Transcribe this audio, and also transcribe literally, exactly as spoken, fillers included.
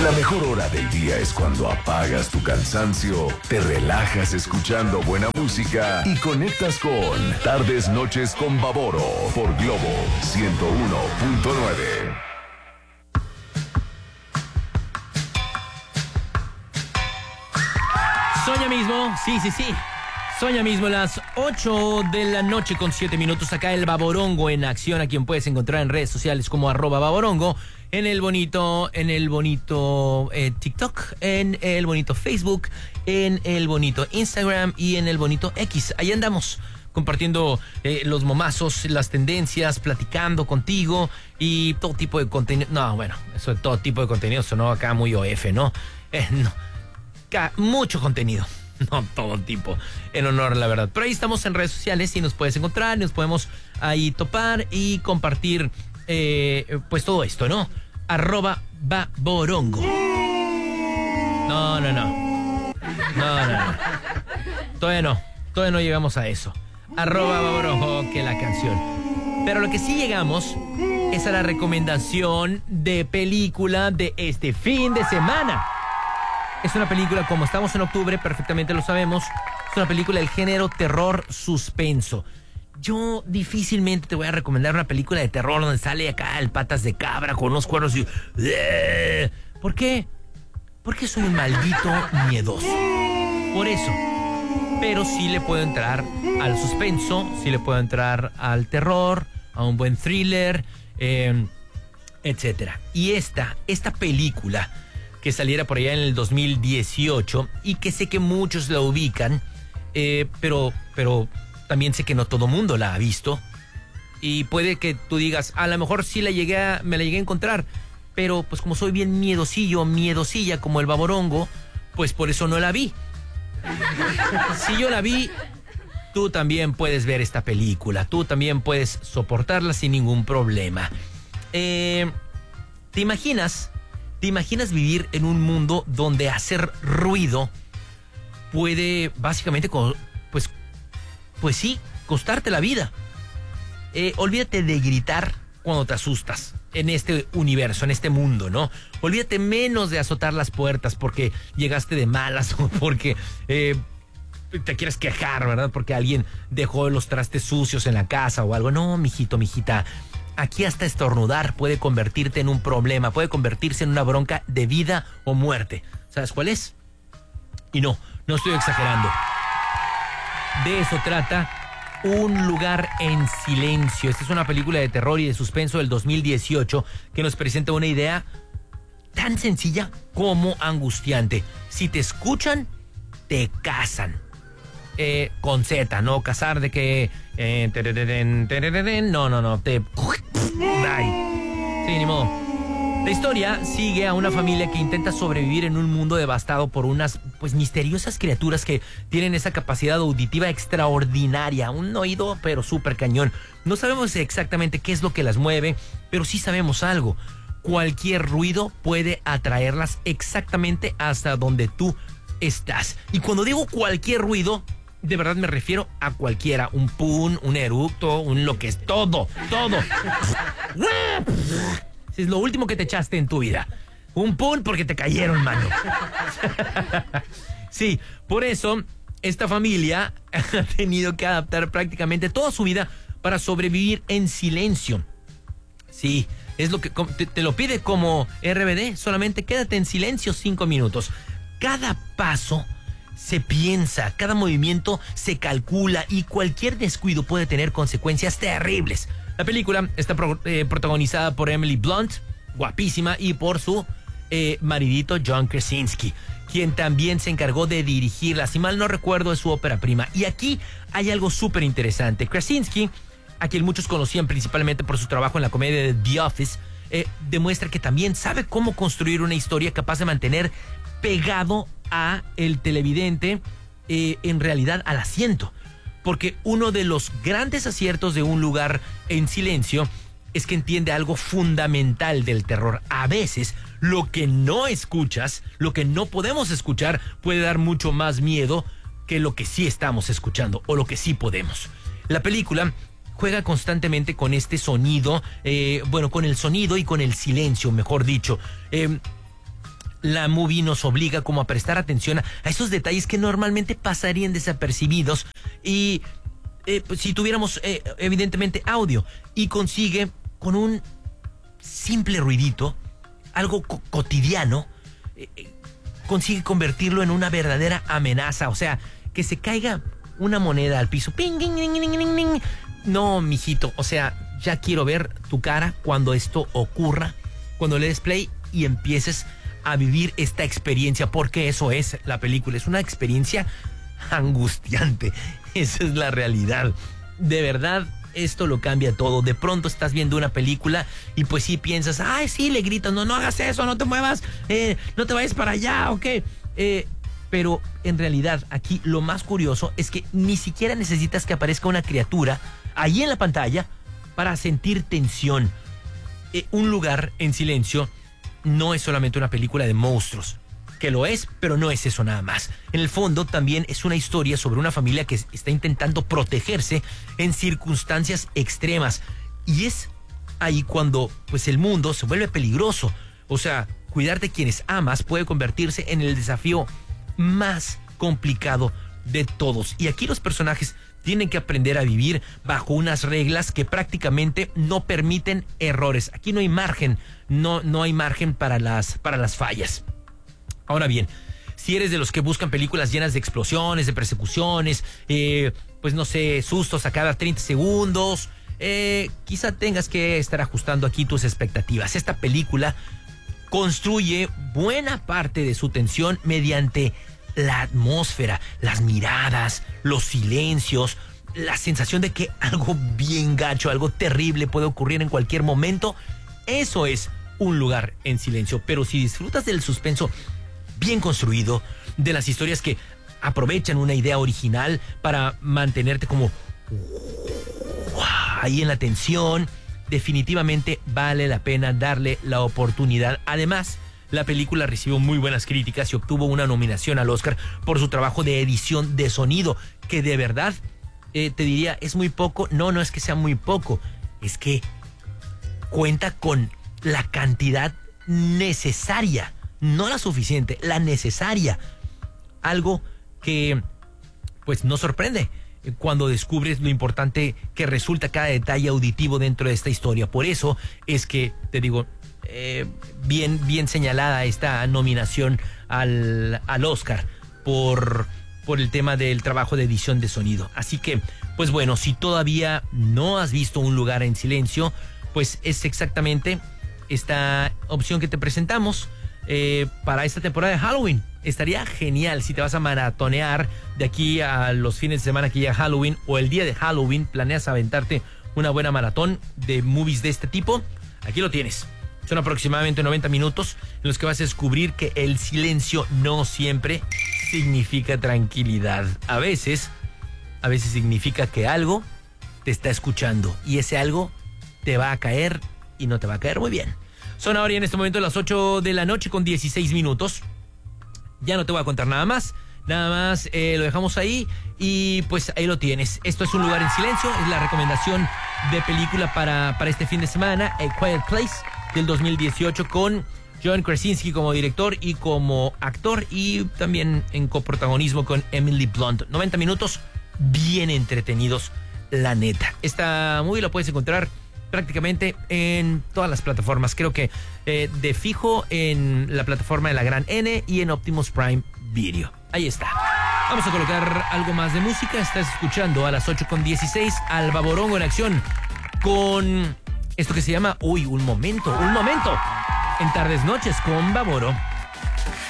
La mejor hora del día es cuando apagas tu cansancio, te relajas escuchando buena música y conectas con Tardes Noches con Baboro por Globo ciento uno punto nueve. Soña mismo, sí, sí, sí. Soña mismo, las ocho de la noche con siete minutos. Acá el Baborongo en acción, a quien puedes encontrar en redes sociales como arroba Baborongo, en el bonito, en el bonito eh, TikTok, en el bonito Facebook, en el bonito Instagram y en el bonito X. Ahí andamos compartiendo eh, los momazos, las tendencias, platicando contigo y todo tipo de contenido. No, bueno, eso de todo tipo de contenido sonó acá muy O F, ¿no? Eh, no. Acá, mucho contenido. No, todo tipo, en honor a la verdad. Pero ahí estamos en redes sociales y nos puedes encontrar, nos podemos ahí topar y compartir eh, pues todo esto, ¿no? Arroba Baborongo. No, no, no. No, no, no. Todavía no, todavía no llegamos a eso. Arroba Baborongo, que la canción. Pero lo que sí llegamos es a la recomendación de película de este fin de semana. Es una película, como estamos en octubre, perfectamente lo sabemos, es una película del género terror suspenso. Yo difícilmente te voy a recomendar una película de terror donde sale acá el patas de cabra con unos cuernos y... ¿Por qué? Porque soy un maldito miedoso. Por eso. Pero sí le puedo entrar al suspenso, sí le puedo entrar al terror, a un buen thriller, eh, etcétera. Y esta, esta película... que saliera por allá en el dos mil dieciocho y que sé que muchos la ubican, eh, pero, pero también sé que no todo mundo la ha visto y puede que tú digas, a lo mejor sí la llegué a, me la llegué a encontrar, pero pues como soy bien miedosillo, miedosilla como el Baborongo, pues por eso no la vi. Si yo la vi, tú también puedes ver esta película, tú también puedes soportarla sin ningún problema. Eh, ¿Te imaginas? ¿Te imaginas vivir en un mundo donde hacer ruido puede básicamente, pues, pues sí, costarte la vida? Eh, olvídate de gritar cuando te asustas en este universo, en este mundo, ¿no? Olvídate menos de azotar las puertas porque llegaste de malas o porque eh, te quieres quejar, ¿verdad? Porque alguien dejó los trastes sucios en la casa o algo. No, mijito, mijita. Aquí hasta estornudar puede convertirte en un problema, puede convertirse en una bronca de vida o muerte. ¿Sabes cuál es? Y no, no estoy exagerando. De eso trata Un lugar en silencio. Esta es una película de terror y de suspenso del dos mil dieciocho que nos presenta una idea tan sencilla como angustiante. Si te escuchan, te cazan. Eh, con Z, no cazar de que... Eh, tererén, tererén, no, no, no, te... Ay. Sí, ni modo. La historia sigue a una familia que intenta sobrevivir en un mundo devastado por unas, pues, misteriosas criaturas que tienen esa capacidad auditiva extraordinaria. Un oído, pero súper cañón. No sabemos exactamente qué es lo que las mueve, pero sí sabemos algo. Cualquier ruido puede atraerlas exactamente hasta donde tú estás. Y cuando digo cualquier ruido, de verdad me refiero a cualquiera. Un pun, un eructo, un lo que es, todo, todo. Es lo último que te echaste en tu vida. Un pun porque te cayeron, mano. Sí, por eso esta familia ha tenido que adaptar prácticamente toda su vida para sobrevivir en silencio. Sí, es lo que te, te lo pide como R B D. Solamente quédate en silencio cinco minutos. Cada paso se piensa, cada movimiento se calcula y cualquier descuido puede tener consecuencias terribles. La película está pro, eh, protagonizada por Emily Blunt, guapísima, y por su eh, maridito John Krasinski, quien también se encargó de dirigirla. Si mal no recuerdo, es su ópera prima. Y aquí hay algo súper interesante. Krasinski, a quien muchos conocían principalmente por su trabajo en la comedia de The Office, eh, demuestra que también sabe cómo construir una historia capaz de mantener pegado a el televidente, eh, en realidad al asiento. Porque uno de los grandes aciertos de Un lugar en silencio es que entiende algo fundamental del terror. A veces lo que no escuchas, lo que no podemos escuchar, puede dar mucho más miedo que lo que sí estamos escuchando o lo que sí podemos. La película juega constantemente con este sonido, eh, bueno, con el sonido y con el silencio, mejor dicho. Eh, la movie nos obliga como a prestar atención a, a esos detalles que normalmente pasarían desapercibidos y eh, pues, si tuviéramos eh, evidentemente audio, y consigue con un simple ruidito, algo co- cotidiano, eh, eh, consigue convertirlo en una verdadera amenaza. O sea, que se caiga una moneda al piso. Ping, ping, ping, ping, ping, ping. No, mijito, o sea, ya quiero ver tu cara cuando esto ocurra, cuando le des play y empieces a vivir esta experiencia, porque eso es la película, es una experiencia angustiante. Esa es la realidad. De verdad, esto lo cambia todo. De pronto estás viendo una película y pues sí piensas, ay, sí, le gritas, no, no hagas eso, no te muevas, eh, no te vayas para allá, ok. Eh, pero en realidad aquí lo más curioso es que ni siquiera necesitas que aparezca una criatura ahí en la pantalla para sentir tensión. Eh, un lugar en silencio no es solamente una película de monstruos, que lo es, pero no es eso nada más. En el fondo también es una historia sobre una familia que está intentando protegerse en circunstancias extremas, y es ahí cuando pues el mundo se vuelve peligroso. O sea, cuidar de quienes amas puede convertirse en el desafío más complicado de todos, y aquí los personajes tienen que aprender a vivir bajo unas reglas que prácticamente no permiten errores. Aquí no hay margen, no, no hay margen para las, para las fallas. Ahora bien, si eres de los que buscan películas llenas de explosiones, de persecuciones, eh, pues no sé, sustos a cada treinta segundos, eh, quizá tengas que estar ajustando aquí tus expectativas. Esta película construye buena parte de su tensión mediante la atmósfera, las miradas, los silencios, la sensación de que algo bien gacho, algo terrible puede ocurrir en cualquier momento. Eso es Un lugar en silencio. Pero si disfrutas del suspenso bien construido, de las historias que aprovechan una idea original para mantenerte como ahí en la tensión, definitivamente vale la pena darle la oportunidad. Además, la película recibió muy buenas críticas y obtuvo una nominación al Oscar por su trabajo de edición de sonido, que de verdad eh, te diría, es muy poco. No, no es que sea muy poco, es que cuenta con la cantidad necesaria, no la suficiente, la necesaria. Algo que pues no sorprende cuando descubres lo importante que resulta cada detalle auditivo dentro de esta historia. Por eso es que, te digo, eh, bien, bien señalada esta nominación al, al Oscar por, por el tema del trabajo de edición de sonido. Así que, pues bueno, si todavía no has visto Un lugar en silencio, pues es exactamente esta opción que te presentamos eh, para esta temporada de Halloween. Estaría genial si te vas a maratonear de aquí a los fines de semana que llega Halloween, o el día de Halloween planeas aventarte una buena maratón de movies de este tipo. Aquí lo tienes. Son aproximadamente noventa minutos en los que vas a descubrir que el silencio no siempre significa tranquilidad. A veces, a veces significa que algo te está escuchando, y ese algo te va a caer y no te va a caer muy bien. Son ahora y en este momento las ocho de la noche con dieciséis minutos. Ya no te voy a contar nada más. Nada más eh, lo dejamos ahí y pues ahí lo tienes. Esto es Un lugar en silencio. Es la recomendación de película para, para este fin de semana. A Quiet Place del dos mil dieciocho, con John Krasinski como director y como actor, y también en coprotagonismo con Emily Blunt. noventa minutos bien entretenidos, la neta. Esta movie la puedes encontrar prácticamente en todas las plataformas. Creo que eh, de fijo en la plataforma de la Gran N y en Optimus Prime Video. Ahí está. Vamos a colocar algo más de música. Estás escuchando a las ocho con dieciséis al Baborongo en acción con esto que se llama, uy, un momento, un momento, en Tardes Noches con Baboro.